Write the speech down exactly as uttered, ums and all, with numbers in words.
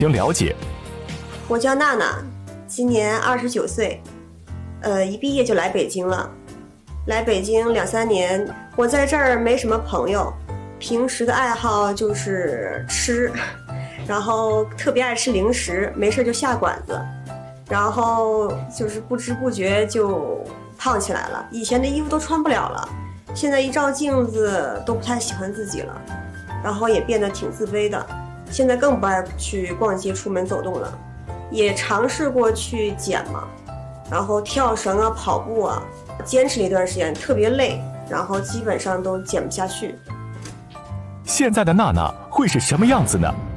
行了解。 我叫娜娜，今年二十九岁，呃，一毕业就来北京了。来北京两三年，我在这儿没什么朋友，平时的爱好就是吃，然后特别爱吃零食，没事就下馆子，然后就是不知不觉就胖起来了。以前的衣服都穿不了了，现在一照镜子都不太喜欢自己了，然后也变得挺自卑的。现在更不爱去逛街、出门走动了，也尝试过去减嘛，然后跳绳啊、跑步啊，坚持了一段时间，特别累，然后基本上都减不下去。 现在的娜娜会是什么样子呢？